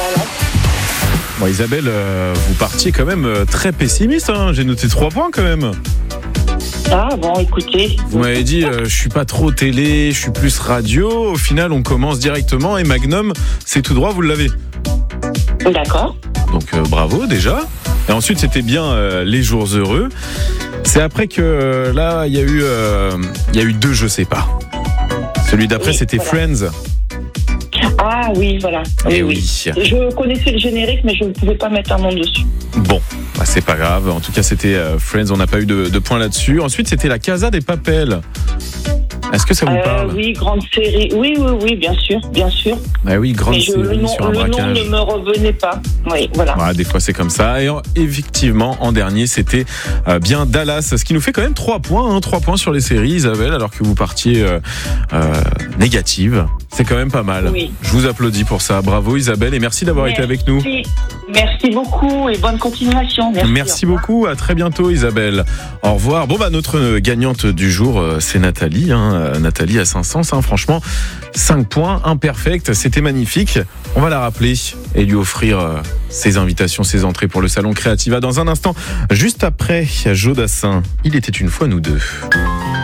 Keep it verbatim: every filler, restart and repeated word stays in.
Dallas. Bon, Isabelle, euh, vous partiez quand même euh, très pessimiste. Hein. J'ai noté trois points quand même. Ah bon, écoutez. Vous m'avez dit, euh, je suis pas trop télé, je suis plus radio. Au final, on commence directement et Magnum, c'est tout droit, vous l'avez. D'accord. Donc euh, bravo déjà. Et ensuite, c'était bien euh, les jours heureux. C'est après que euh, là, il y a eu, euh, il y a eu deux, je sais pas. Celui d'après, Oui, c'était voilà. Friends. Ah oui, voilà. Eh Oui, oui. oui. Je connaissais le générique, mais je ne pouvais pas mettre un nom dessus. Bon, bah, c'est pas grave. En tout cas, c'était euh, Friends. On n'a pas eu de, de points là-dessus. Ensuite, c'était la Casa des Papel. Est-ce que ça vous Euh, parle ? oui, grande série. Oui, oui, oui, bien sûr, bien sûr. Ah oui, grande Mais je, série le nom, sur un le nom braquage. ne me revenait pas. Oui, voilà. Ouais, des fois c'est comme ça. Et en, effectivement, en dernier, c'était euh, bien Dallas, ce qui nous fait quand même trois points, hein, trois points sur les séries, Isabelle, alors que vous partiez euh, euh, négative. C'est quand même pas mal. Oui. Je vous applaudis pour ça. Bravo Isabelle et merci d'avoir été avec nous. Merci. Merci beaucoup et bonne continuation. Merci, Merci beaucoup, à très bientôt Isabelle. Au revoir. Bon bah notre gagnante du jour c'est Nathalie, hein. Nathalie à Saint-Saëns, hein. Franchement cinq points, imperfect, c'était magnifique. On va la rappeler et lui offrir euh, ses invitations, ses entrées pour le salon Créativa dans un instant. Juste après, il y a Joe Dassin. Il était une fois nous deux.